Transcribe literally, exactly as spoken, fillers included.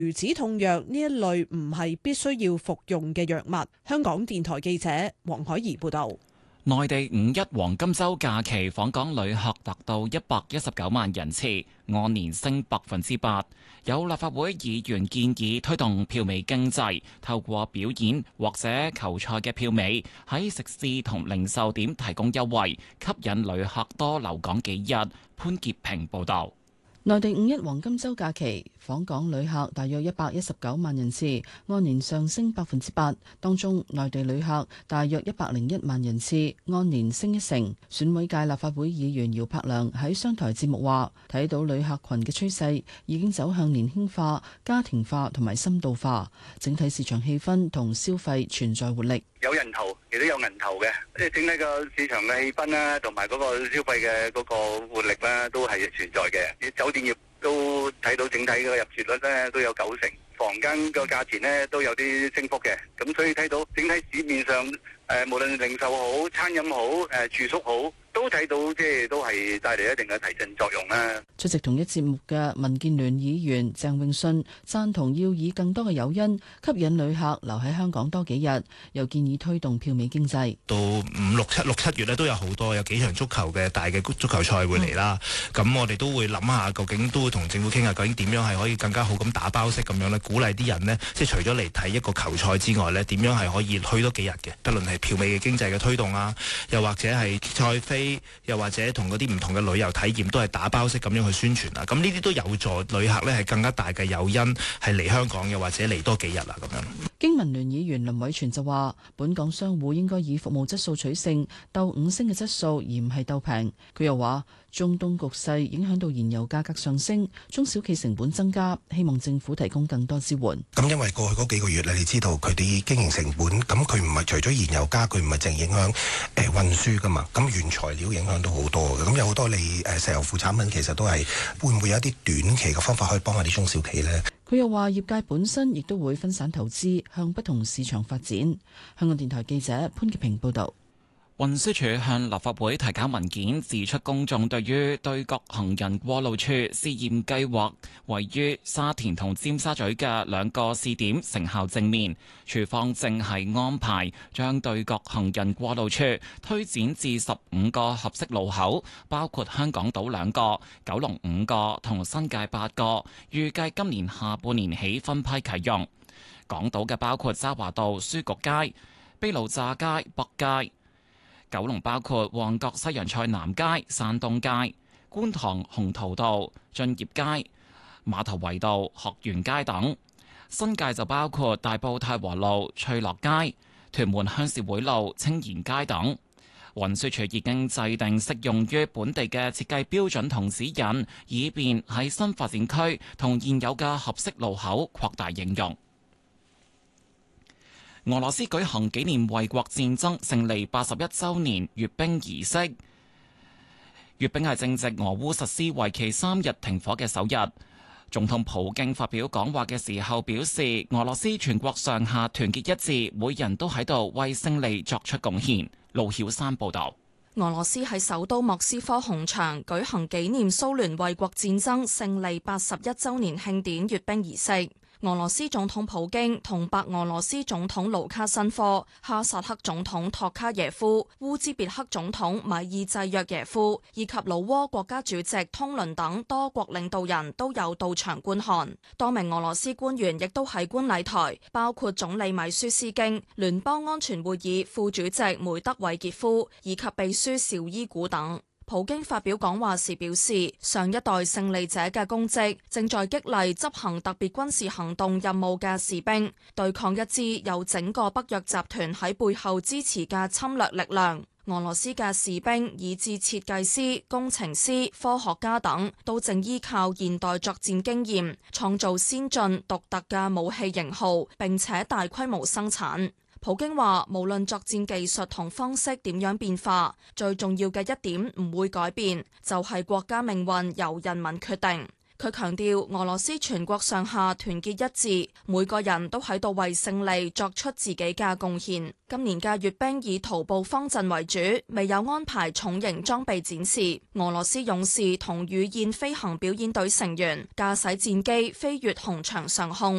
如止痛藥呢一類唔係必須要服用嘅藥物。香港電台記者黃海怡報道。 內地五一黃金週假期訪港旅客達到一百一十九萬人次，按年升百分之八。有立法會議員建議推動票尾經濟，透過表演或者球賽嘅票尾喺食肆同零售點提供優惠，吸引旅客多留港幾日。潘潔平報導。 內地五一黃金週假期訪港旅客大約一百一十九萬人次，按年上升百分之八。當中內地旅客大約一百零一萬人次，按年升一成。選委界立法會議員姚柏良喺商台節目話，睇到旅客群嘅趨勢已經走向年輕化、家庭化同埋深度化，整體市場氣氛同消費存在活力。 有人頭，亦都有銀頭嘅，即係整體個市場嘅氣氛啦，同埋嗰個消費嘅嗰個活力咧，都係存在嘅。酒店業都睇到整體嘅入住率咧都有九成，房間個價錢咧都有啲升幅嘅，咁所以睇到整體市面上誒、呃，無論零售好、餐飲好、誒、呃、住宿好，都睇到即係都係帶嚟一定嘅提振作用啦。 出席同一節目嘅民建聯議員鄭泳舜贊同要以更多嘅誘因吸引旅客留喺香港多幾日，又建議推動票尾經濟。 到五六七六七月咧都有好多有幾場足球嘅大嘅足球賽會嚟啦。咁、嗯、我哋都會諗下，究竟都會同政府傾下，究竟點樣係可以更加好咁打包式咁樣咧，鼓勵啲人呢，即係除咗嚟睇一個球賽之外呢，點樣係可以去多幾日嘅？不論係票尾嘅經濟嘅推動啊，又或者係賽飛，又或者同嗰啲唔同嘅旅遊體驗都係打包式咁樣去宣傳啊。咁呢啲都有助旅客呢係更加大嘅誘因係嚟香港，又或者嚟多幾日啦咁樣。 經民聯議員林偉全就話，本港商戶應該以服務質素取勝，鬥五星嘅質素，而唔係鬥平。佢又話，中東局勢影響到燃油價格上升，中小企成本增加，希望政府提供更多支援。 咁因為過去嗰幾個月咧，你知道佢哋經營成本，咁佢唔係除咗燃油加，佢唔係淨影響誒運輸噶嘛，咁原材料影響都好多嘅。咁有好多你誒石油副產品，其實都係會唔會有一啲短期嘅方法可以幫下啲中小企呢？ 佢又話，業界本身亦都會分散投資，向不同市場發展。香港電台記者潘潔平報導。 運輸署向立法會提交文件，指出公眾對於對角行人過路處試驗計劃位於沙田同尖沙咀嘅兩個試點成效正面，署方正係安排將對角行人過路處推展至十五個合適路口，包括香港島兩個、九龍五個同新界八個，預計今年下半年起分批啟用。港島嘅包括渣華道、書局街、卑路乍街、北街。九龍包括旺角西洋菜南街、山東街、觀塘鴻圖道、駿業街、馬頭圍道、學園街等；新界就包括大埔太和路、翠樂街、屯門鄉事會路、青賢街等。運輸署已經制定適用於本地嘅設計標準同指引，以便喺新發展區同現有嘅合適路口擴大應用。俄羅斯舉行紀念衛國戰爭勝利八十一週年閱兵儀式。閱兵係正值俄烏實施為期三日停火嘅首日。總統普京發表講話嘅時候表示，俄羅斯全國上下團結一致，每人都喺度為勝利作出貢獻。盧曉山報導。 俄羅斯喺首都莫斯科紅場舉行紀念蘇聯衛國戰爭勝利八十一週年慶典閱兵儀式。俄羅斯總統普京同白俄羅斯總統盧卡申科、哈薩克總統托卡耶夫、烏茲別克總統米爾濟約耶夫以及老撾國家主席通倫等多國領導人都有到場觀看。多名俄羅斯官員亦都喺觀禮台，包括總理米舒斯京、聯邦安全會議副主席梅德韋傑夫以及秘書紹伊古等。普京發表講話時表示，上一代勝利者嘅功績正在激勵執行特別軍事行動任務嘅士兵，對抗一支有整個北約集團喺背後支持嘅侵略力量。俄羅斯嘅士兵以至設計師、工程師、科學家等，都正依靠現代作戰經驗，創造先進獨特嘅武器型號，並且大規模生產。普京話，無論作戰技術同方式點樣變化，最重要嘅一點唔會改變，就係國家命運由人民決定。 佢強調俄羅斯全國上下團結一致，每個人都喺度為勝利作出自己嘅貢獻。今年嘅閱兵以徒步方陣為主，未有安排重型裝備展示。俄羅斯勇士同羽燕飛行表演隊成員駕駛戰機飛越紅場上空。